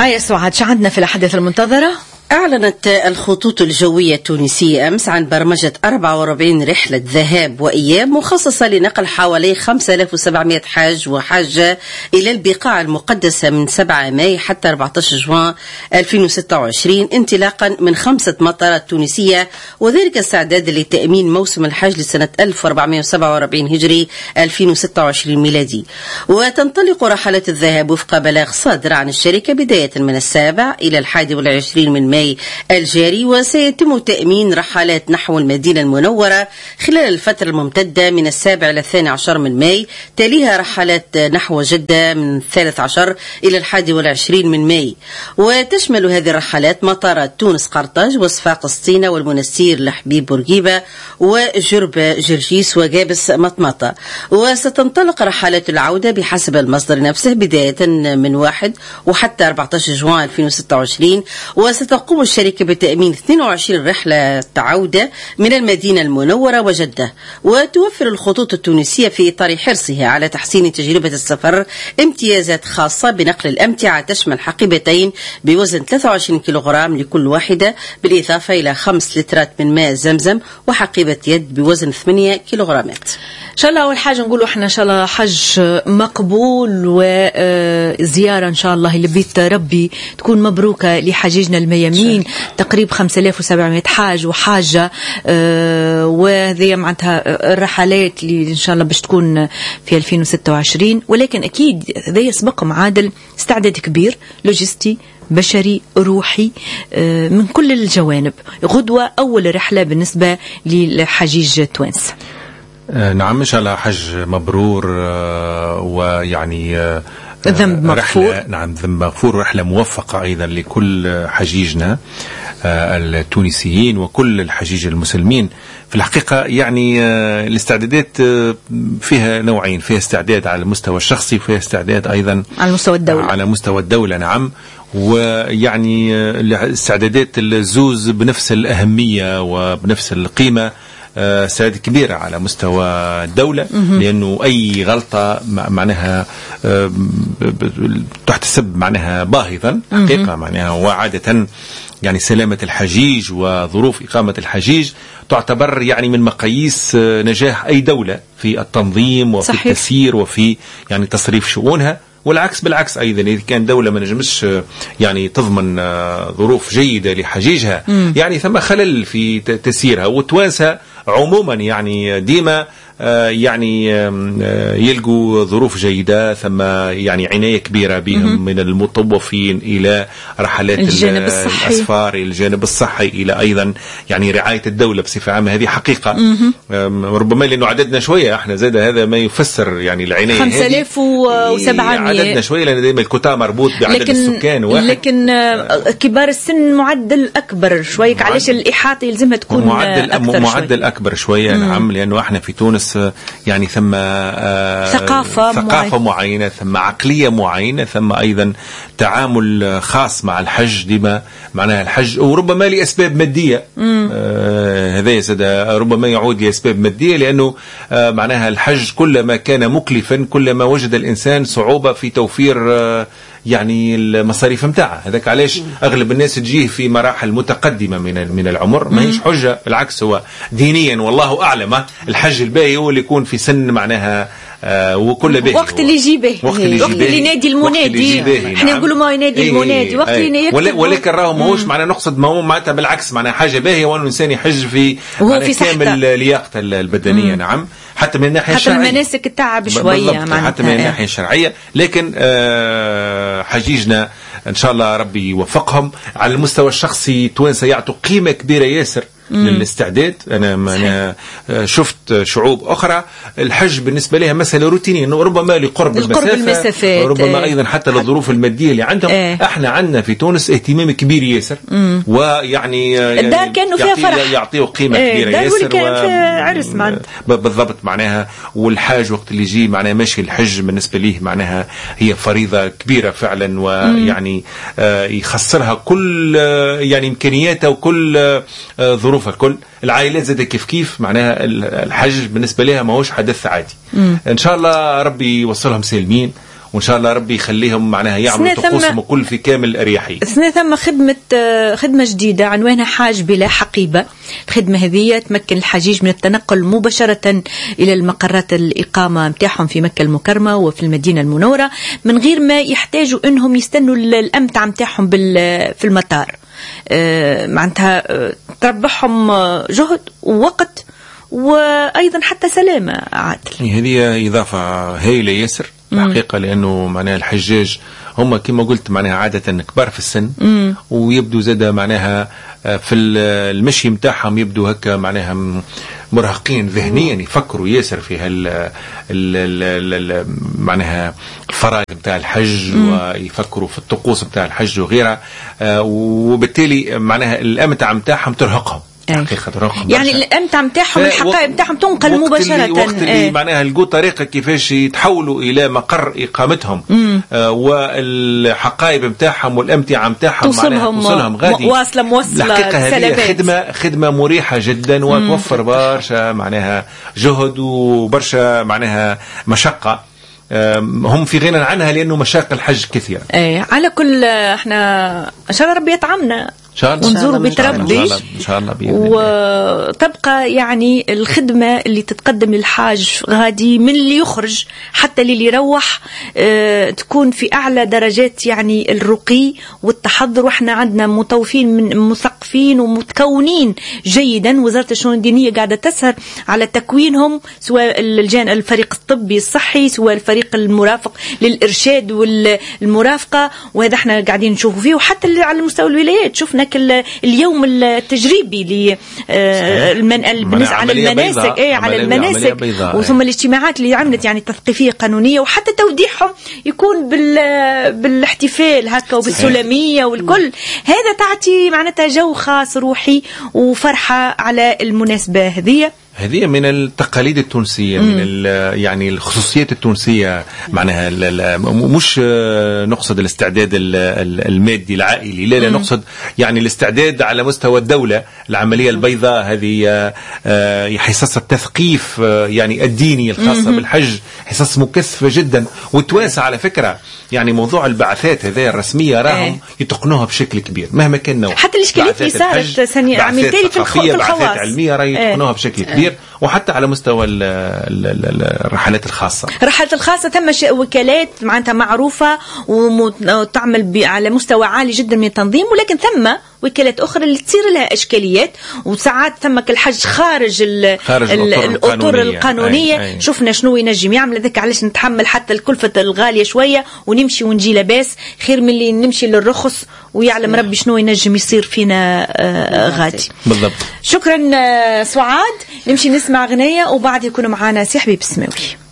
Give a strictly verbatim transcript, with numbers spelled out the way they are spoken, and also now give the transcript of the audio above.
آية سعاد، شو عندنا في الأحداث المنتظرة؟ أعلنت الخطوط الجوية التونسية أمس عن برمجة أربعة وأربعين رحلة ذهاب وإياب مخصصة لنقل حوالي خمسة آلاف وسبعمائة حاج وحاجة إلى البقاع المقدسة من سبعة ماي حتى أربعة عشر جوان ألفين وستة وعشرين انطلاقا من خمسة مطارات تونسية، وذلك استعدادا لتأمين موسم الحج لسنة ألف وأربعمائة وسبعة وأربعين هجري ألفين وستة وعشرين ميلادي. وتنطلق رحلات الذهاب وفق بلاغ صادر عن الشركة بداية من السابع إلى الحادي والعشرين من ماي الجاري، وسيتم تأمين رحلات نحو المدينة المنورة خلال الفترة الممتدة من السابع إلى الثاني عشر من ماي، تليها رحلات نحو جدة من الثالث عشر إلى الحادي والعشرين من ماي. وتشمل هذه الرحلات مطارات تونس قرطاج وصفاق سطينة والمنستير لحبيب بورقيبة وجرب جرجيس وجابس مطمطة. وستنطلق رحلات العودة بحسب المصدر نفسه بداية من واحد وحتى أربعة عشر جوان ألفين وستة وعشرين، وستقوم الشركة بتأمين اثنين وعشرين رحلة عودة من المدينة المنورة وجدة. وتوفر الخطوط التونسية في إطار حرصها على تحسين تجربة السفر امتيازات خاصة بنقل الأمتعة تشمل حقيبتين بوزن ثلاثة وعشرين كيلوغرام لكل واحدة، بالإضافة إلى خمس لترات من ماء زمزم وحقيبة يد بوزن ثمانية كيلوغرامات. إن شاء الله أول حاجة نقولوا إحنا إن شاء الله حج مقبول وزيارة إن شاء الله اللي بيت ربي تكون مبروكة لحجيجنا الميامين، تقريب خمسة آلاف وسبعمائة حاج وحاجة. وهذه معناتها الرحلات اللي إن شاء الله باش تكون في ألفين وستة وعشرين، ولكن أكيد هذا يسبق معادل استعداد كبير لوجستي بشري روحي من كل الجوانب. غدوة أول رحلة بالنسبة للحجيج توانس. نعم إن شاء الله حج مبرور ويعني ذنب مغفور. نعم ذنب مغفور، رحلة موفقة أيضا لكل حجيجنا التونسيين وكل الحجيج المسلمين. في الحقيقة يعني الاستعدادات فيها نوعين، فيها استعداد على المستوى الشخصي وفيها استعداد أيضا على مستوى الدولة. على مستوى الدولة نعم، ويعني الاستعدادات الزوز بنفس الأهمية وبنفس القيمة. استعداد كبيرة على مستوى الدولة، لأنه أي غلطة معناها تحتسب معناها باهظا حقيقة معناها. وعادة يعني سلامة الحجيج وظروف إقامة الحجيج تعتبر يعني من مقاييس نجاح أي دولة في التنظيم وفي صحيح. التسيير وفي يعني تصريف شؤونها، والعكس بالعكس أيضا. إذا كان دولة ما نجمش يعني تضمن ظروف جيدة لحجيجها مم. يعني ثم خلل في تسييرها. والتوانسة عموما يعني ديما يعني يلقوا ظروف جيدة، ثم يعني عناية كبيرة بهم من المطوفين إلى رحلات الأسفار، الجانب الصحي، إلى أيضا يعني رعاية الدولة بصفة عامة. هذه حقيقة ربما لأنه عددنا شوية احنا زاد هذا ما يفسر يعني العناية خمسة آلاف وسبعمائة عددنا شوية، لأن دائما الكوتا مربوط بعدد لكن السكان واحد. لكن كبار السن معدل أكبر شوية، علاش الإحاطة يلزمها تكون معدل أكثر معدل شوي. أكبر شوية مم. نعم، لأنه احنا في تونس يعني ثم آه ثقافة, ثقافة معينة، ثم عقلية معينة، ثم أيضا تعامل خاص مع الحج ديما معناها الحج، وربما لأسباب مادية. آه هذا يسد ربما يعود لأسباب مادية، لأنه آه معناها الحج كلما كان مكلفا كلما وجد الإنسان صعوبة في توفير آه يعني المصاريف متاعها. هذاك علاش أغلب الناس تجيه في مراحل متقدمة من من العمر. ما هيش حجة، بالعكس هو دينيا والله أعلم الحج الباهي هو اللي يكون في سن معناها آه وكل باهي، وقت اللي يجي باهي، وقت اللي, وقت اللي ينادي المنادي. احنا نقولوا ما ينادي ايه المنادي وقت اللي ايه ولكن, ولكن راهو ماهوش معناه نقصد ما هو معناتها بالعكس معناها حاجة باهية وأنه الإنسان يحج في, في كامل لياقته البدنية. مم. نعم، حتى من الناحية حتى الشرعية، حتى المناسك التعب شوية حتى من الناحية الشرعية. لكن آه حجيجنا إن شاء الله ربي يوفقهم. على المستوى الشخصي توانسة يعطوا قيمة كبيرة ياسر للاستعداد. أنا, أنا شفت شعوب أخرى الحج بالنسبة لها مسألة روتينية، إنه ربما لقرب المسافة، ربما أيضا حتى للظروف المادية اللي عندهم. اه احنا عندنا في تونس اهتمام كبير ياسر، مم. ويعني الدار كانوا فيها فرح، يعطيه قيمة اه كبيرة ياسر و... عرس معناتها بالضبط معناها. والحاج وقت اللي يجي معناها ماشي الحج بالنسبة ليه معناها هي فريضة كبيرة فعلا، ويعني آه يخسرها كل آه يعني إمكانياتها وكل آه ظروف الكل. العائلات زادة كيف كيف معناها الحج بالنسبة لها ما هوش حدث عادي. مم. إن شاء الله ربي يوصلهم سالمين وإن شاء الله ربي يخليهم معناها يعملوا طقوسهم كل في كامل أريحية. سنة ثم خدمة خدمة جديدة عنوانها حاج بلا حقيبة. الخدمة هذه تمكن الحجيج من التنقل مباشرة إلى المقرات الإقامة متاعهم في مكة المكرمة وفي المدينة المنورة من غير ما يحتاجوا أنهم يستنوا الأمتعة متاعهم في المطار. معناتها تربحهم جهد ووقت وأيضا حتى سلامة. عادل هذه إضافة هايلة ياسر الحقيقة، لأنه معناها الحجاج هم كما قلت معناها عادة كبار في السن مم. ويبدو زادة معناها في المشي متاعهم يبدو هكا معناها مرهقين ذهنيا، يفكروا ياسر في هال معناها الفرائض متاع الحج مم. ويفكروا في الطقوس متاع الحج وغيرها، وبالتالي معناها الأمتعة متاعهم ترهقهم. يعني الامتع متاعهم الحقائب متاعهم تنقل مباشرة. وقت اللي ايه. معناها لقوا طريقة كيفاش يتحولوا إلى مقر إقامتهم آه والحقائب متاعهم والامتعة متاعهم توصلهم, توصلهم غادي واصلة موصلة. الحقيقة هذه خدمة خدمة مريحة جدا وتوفر برشا معناها جهد وبرشا معناها مشقة هم في غنى عنها لأنه مشاق الحج كثيرة. ايه على كل احنا إن شاء الله ربي يطعمنا ونزور بيت ربي إن شاء الله وتبقى يعني الخدمة اللي تتقدم للحاج غادي من اللي يخرج حتى اللي يروح اه تكون في أعلى درجات يعني الرقي والتحضر، وإحنا عندنا مطوفين من مثقفين ومتكونين جيدا. وزارة الشؤون الدينية قاعدة تسهر على تكوينهم، سواء الجان الفريق الطبي الصحي سواء الفريق المرافق للإرشاد والمرافقة، وهذا احنا قاعدين نشوفه فيه. وحتى على مستوى الولايات شفنا اليوم التجريبي بالنسبة على المناسك ايه على المناسك وثم الاجتماعات اللي عملت يعني تثقيفية قانونية، وحتى توديعهم يكون بالاحتفال هكا وبالسلامية والكل. هذا تعطي معناتها جو خاص روحي وفرحة على المناسبة هذه. هذه من التقاليد التونسية، من يعني الخصوصيات التونسية معناها مش نقصد الاستعداد المادي العائلي، لا لا نقصد يعني الاستعداد على مستوى الدولة. العملية البيضاء هذه حصص التثقيف يعني الديني الخاصة بالحج حصص مكثفة جدا وتواسع على فكرة. يعني موضوع البعثات هذه الرسمية راهم يتقنوها بشكل كبير مهما كان نوع. حتى الإشكاليات اللي صارت سنة عامين تالي في الخواص بعثات علمية راهي يتقنوها بشكل كبير، وحتى على مستوى الرحلات الخاصة. الرحلات الخاصة ثم وكالات معناتها معروفة وتعمل على مستوى عالي جدا من التنظيم، ولكن ثم وكالات أخرى اللي تصير لها إشكاليات، وساعات ثمك الحج خارج, خارج الأطر القانونية. أي أي. شفنا شنو ينجم يعمل ذلك، علاش نتحمل حتى الكلفة الغالية شوية ونمشي ونجي لباس خير من اللي نمشي للرخص ويعلم ربي شنو ينجم يصير فينا آه غادي. بالضبط. شكرا سعاد. نمشي نسمع غنية وبعد يكونوا معنا سي حبيب السماوي.